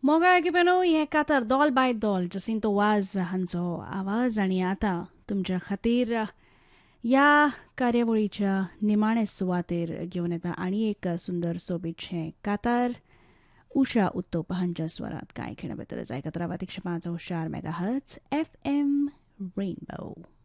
मोगाळ गिबेनो हें कातर दोल बाय दोल जसिंतो वाज हांचो आवाज आनी आतां तुमच्या खातीर ह्या कार्यावळीच्या निमाणे सुवातेर घेवन येता आनी एक सुंदर सोबीतशें कातार उषा उत्तोप हांच्या स्वरांत कांय खिणां भितरच आयकत रावात 105.4 मेगाहर्ट्ज FM रेनबो.